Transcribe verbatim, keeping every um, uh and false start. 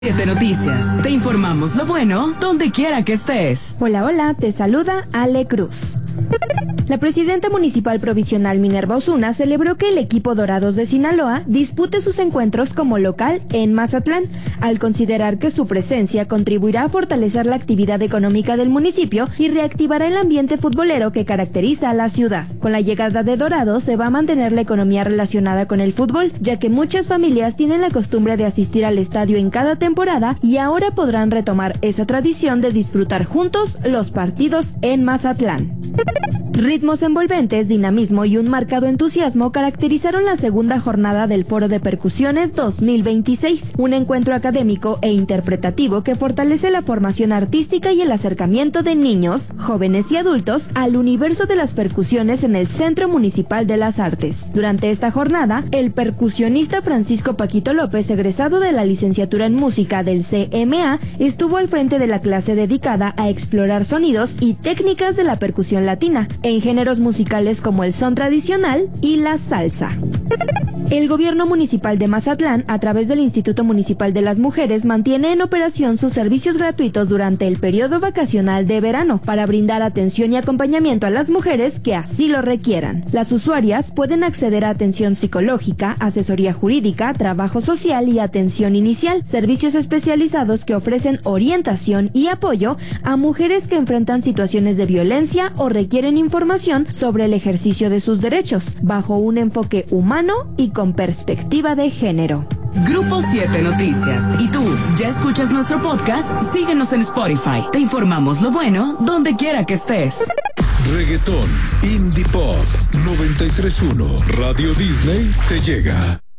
siete Noticias. Te informamos lo bueno donde quiera que estés. Hola, hola, te saluda Ale Cruz. La presidenta municipal provisional Minerva Osuna celebró que el equipo Dorados de Sinaloa dispute sus encuentros como local en Mazatlán, al considerar que su presencia contribuirá a fortalecer la actividad económica del municipio y reactivará el ambiente futbolero que caracteriza a la ciudad. Con la llegada de Dorados se va a mantener la economía relacionada con el fútbol, ya que muchas familias tienen la costumbre de asistir al estadio en cada temporada y ahora podrán retomar esa tradición de disfrutar juntos los partidos en Mazatlán. Ritmos envolventes, dinamismo y un marcado entusiasmo caracterizaron la segunda jornada del Foro de Percusiones dos mil veintiséis, un encuentro académico e interpretativo que fortalece la formación artística y el acercamiento de niños, jóvenes y adultos al universo de las percusiones en el Centro Municipal de las Artes. Durante esta jornada, el percusionista Francisco Paquito López, egresado de la licenciatura en música del C M A, estuvo al frente de la clase dedicada a explorar sonidos y técnicas de la percusión latina, en géneros musicales como el son tradicional y la salsa. El gobierno municipal de Mazatlán, a través del Instituto Municipal de las Mujeres, mantiene en operación sus servicios gratuitos durante el periodo vacacional de verano para brindar atención y acompañamiento a las mujeres que así lo requieran. Las usuarias pueden acceder a atención psicológica, asesoría jurídica, trabajo social y atención inicial, servicios especializados que ofrecen orientación y apoyo a mujeres que enfrentan situaciones de violencia o requieren información sobre el ejercicio de sus derechos, bajo un enfoque humano y con perspectiva de género. Grupo siete Noticias. ¿Y tú, ya escuchas nuestro podcast? Síguenos en Spotify. Te informamos lo bueno donde quiera que estés. Reggaetón, Indie Pop, noventa y tres punto uno, Radio Disney te llega.